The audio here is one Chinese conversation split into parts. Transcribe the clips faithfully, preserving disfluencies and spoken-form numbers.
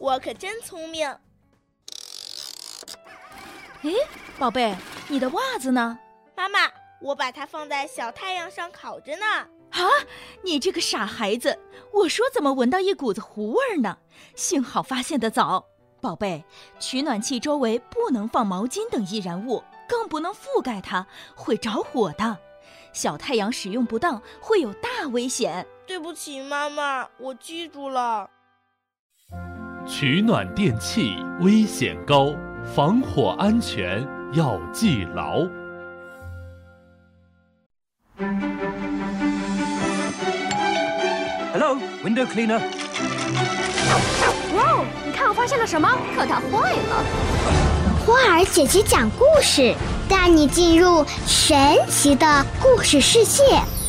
我可真聪明。 诶，宝贝，你的袜子呢？ 妈妈，我把它放在小太阳上烤着呢。 啊，你这个傻孩子，我说怎么闻到一股子糊味儿呢？幸好发现得早。宝贝，取暖器周围不能放毛巾等易燃物，更不能覆盖它，会着火的。小太阳使用不当会有大危险。 对不起，妈妈，我记住了。 取暖电器危险高，防火安全要记牢。 Hello, window cleaner. 哇哦，你看我发现了什么？可它坏了。 花儿姐姐讲故事，带你进入神奇的故事世界。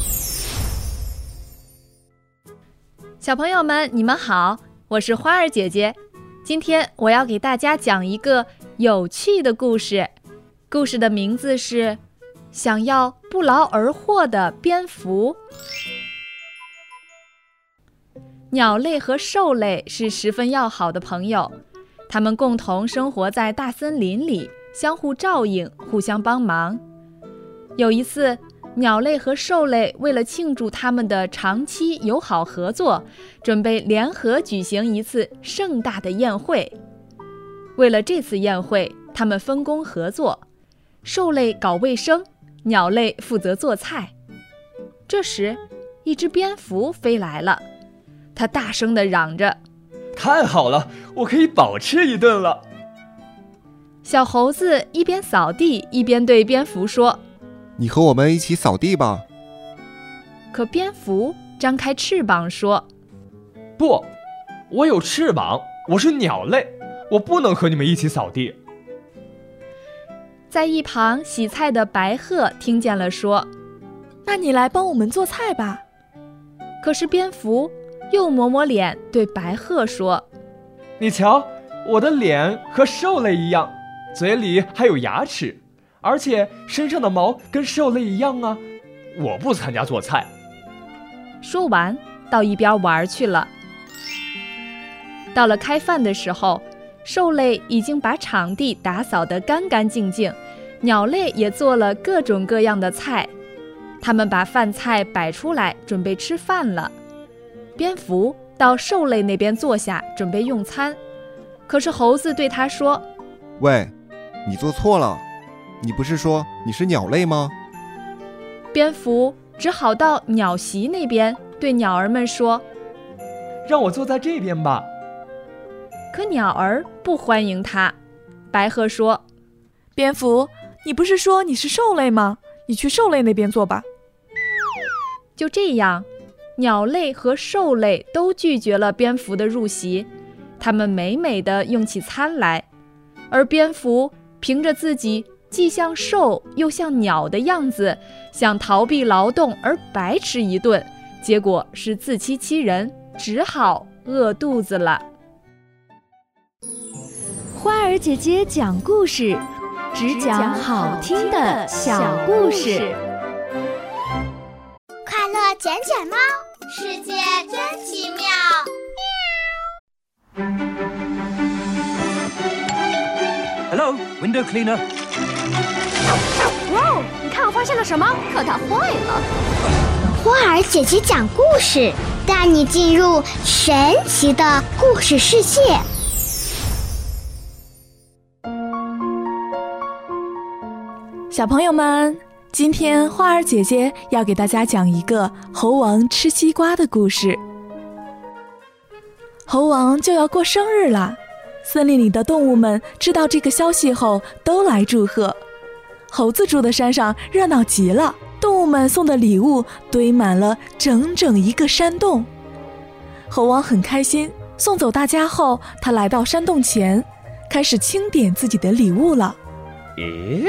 小朋友们，你们好，我是花儿姐姐。今天我要给大家讲一个有趣的故事，故事的名字是想要不劳而获的蝙蝠。鸟类和兽类是十分要好的朋友，它们共同生活在大森林里，相互照应，互相帮忙。有一次，鸟类和兽类为了庆祝它们的长期友好合作，准备联合举行一次盛大的宴会。为了这次宴会，它们分工合作，兽类搞卫生，鸟类负责做菜。这时，一只蝙蝠飞来了，它大声地嚷着： 太好了，我可以饱吃一顿了。 小猴子一边扫地一边对蝙蝠说： 你和我们一起扫地吧。 可蝙蝠张开翅膀说： 不，我有翅膀，我是鸟类，我不能和你们一起扫地。 在一旁洗菜的白鹤听见了说： 那你来帮我们做菜吧。 可是蝙蝠又抹抹脸对白鹤说： 你瞧，我的脸和兽类一样，嘴里还有牙齿，而且身上的毛跟兽类一样啊，我不参加做菜。 说完到一边玩去了。到了开饭的时候，兽类已经把场地打扫得干干净净，鸟类也做了各种各样的菜，他们把饭菜摆出来准备吃饭了。蝙蝠到兽类那边坐下准备用餐，可是猴子对他说： 喂，你做错了，你不是说你是鸟类吗？ 蝙蝠只好到鸟席那边对鸟儿们说： 让我坐在这边吧。 可鸟儿不欢迎他。白鹤说： 蝙蝠，你不是说你是兽类吗？你去兽类那边坐吧。 就这样，鸟类和兽类都拒绝了蝙蝠的入席，他们美美地用起餐来，而蝙蝠凭着自己既像兽又像鸟的样子，想逃避劳动而白吃一顿，结果是自欺欺人，只好饿肚子了。 花儿姐姐讲故事，只讲好听的小故事。 快乐捡捡猫，世界真奇妙。 Hello, window cleaner. 哇哦，你看我发现了什么？可它坏了。 花儿姐姐讲故事，带你进入神奇的故事世界。 小朋友们，今天花儿姐姐要给大家讲一个猴王吃西瓜的故事。猴王就要过生日了，森林里的动物们知道这个消息后都来祝贺。猴子住的山上热闹极了，动物们送的礼物堆满了整整一个山洞。猴王很开心，送走大家后，他来到山洞前，开始清点自己的礼物了。 诶，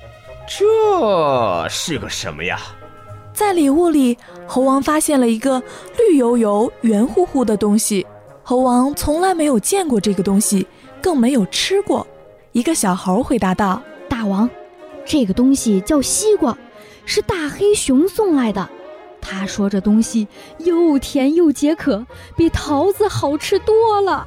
这是个什么呀？ 在礼物里，猴王发现了一个绿油油、圆乎乎的东西。猴王从来没有见过这个东西，更没有吃过。一个小猴回答道： 大王，这个东西叫西瓜，是大黑熊送来的。他说这东西又甜又解渴，比桃子好吃多了。